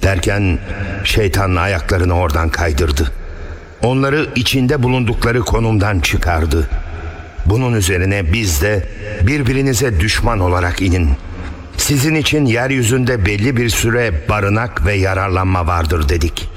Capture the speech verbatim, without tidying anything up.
Derken şeytan ayaklarını oradan kaydırdı. Onları içinde bulundukları konumdan çıkardı. Bunun üzerine biz de birbirinize düşman olarak inin. Sizin için yeryüzünde belli bir süre barınak ve yararlanma vardır dedik.